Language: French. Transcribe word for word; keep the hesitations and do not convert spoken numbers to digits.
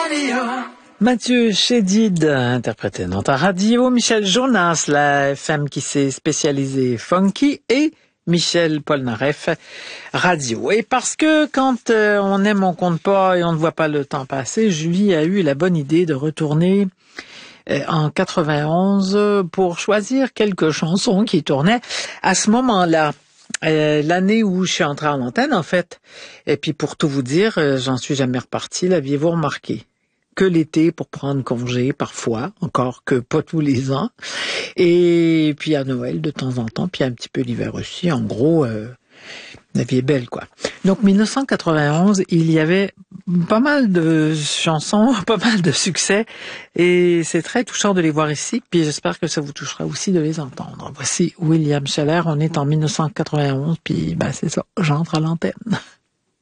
Mathieu Chédid interprété dans ta radio, Michel Jonas, la F M qui s'est spécialisée funky, et Michel Polnareff, radio. Et parce que quand euh, on aime, on compte pas et on ne voit pas le temps passer, Julie a eu la bonne idée de retourner euh, en quatre-vingt-onze pour choisir quelques chansons qui tournaient à ce moment-là. Euh, l'année où je suis entrée en antenne, en fait. Et puis pour tout vous dire, euh, j'en suis jamais repartie, l'aviez-vous remarqué? Que l'été pour prendre congé, parfois, encore que pas tous les ans. Et puis à Noël de temps en temps, puis un petit peu l'hiver aussi. En gros, euh, la vie est belle, quoi. Donc mille neuf cent quatre-vingt-onze, il y avait pas mal de chansons, pas mal de succès, et c'est très touchant de les voir ici, puis j'espère que ça vous touchera aussi de les entendre. Voici William Scheller, on est en mille neuf cent quatre-vingt-onze, puis ben c'est ça, j'entre à l'antenne.